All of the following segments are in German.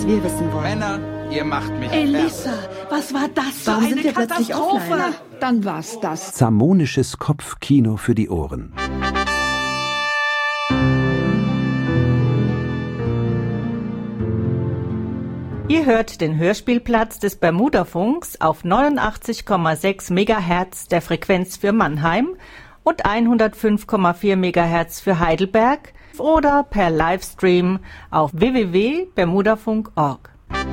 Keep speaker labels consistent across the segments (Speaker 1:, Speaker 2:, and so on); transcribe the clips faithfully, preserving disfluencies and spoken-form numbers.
Speaker 1: wir wissen wollen.
Speaker 2: Männer, ihr macht mich
Speaker 3: Elissa, was war das für
Speaker 1: Warum
Speaker 3: eine
Speaker 1: sind wir plötzlich
Speaker 3: Katastrophe?
Speaker 1: offline?
Speaker 3: Na, dann war's das.
Speaker 4: Zamonisches Kopfkino für die Ohren.
Speaker 5: Ihr hört den Hörspielplatz des Bermudafunks auf neunundachtzig Komma sechs Megahertz der Frequenz für Mannheim und hundertfünf Komma vier Megahertz für Heidelberg oder per Livestream auf w w w punkt bermudafunk punkt org.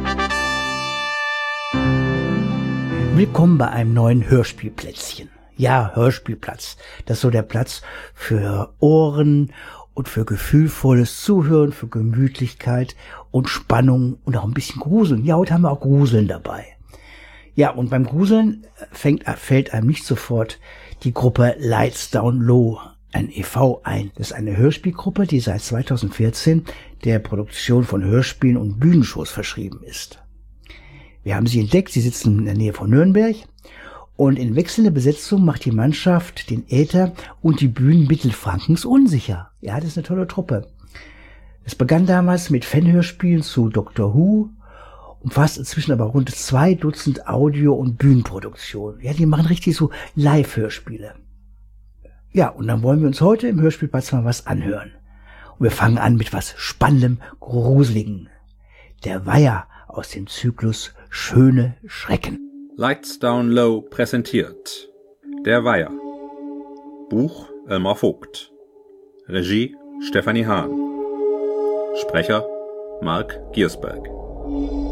Speaker 6: Willkommen bei einem neuen Hörspielplätzchen. Ja, Hörspielplatz. Das ist so der Platz für Ohren und für gefühlvolles Zuhören, für Gemütlichkeit und Spannung und auch ein bisschen Gruseln. Ja, heute haben wir auch Gruseln dabei. Ja, und beim Gruseln fängt, fällt einem nicht sofort die Gruppe Lights Down Low, ein e V ein. Das ist eine Hörspielgruppe, die seit zweitausendvierzehn der Produktion von Hörspielen und Bühnenshows verschrieben ist. Wir haben sie entdeckt, sie sitzen in der Nähe von Nürnberg und in wechselnder Besetzung macht die Mannschaft den Äther und die Bühnen Mittelfrankens unsicher. Ja, das ist eine tolle Truppe. Es begann damals mit Fanhörspielen zu Doctor Who, umfasst inzwischen aber rund zwei Dutzend Audio- und Bühnenproduktionen. Ja, die machen richtig so Live-Hörspiele. Ja, und dann wollen wir uns heute im Hörspielplatz mal was anhören. Und wir fangen an mit was Spannendem, Gruseligem. Der Weiher aus dem Zyklus Schöne Schrecken.
Speaker 7: Lights Down Low präsentiert Der Weiher. Buch Elmar Vogt. Regie Stefanie Hahn. Sprecher Mark Giersberg.